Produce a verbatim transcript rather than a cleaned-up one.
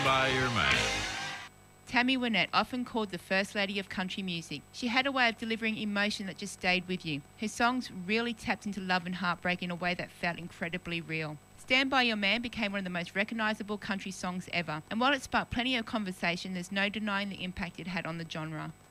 By Your Man. Tammy Wynette, often called the First Lady of country music. She had a way of delivering emotion that just stayed with you. Her songs really tapped into love and heartbreak in a way that felt incredibly real. Stand By Your Man became one of the most recognisable country songs ever, and while it sparked plenty of conversation, there's no denying the impact it had on the genre.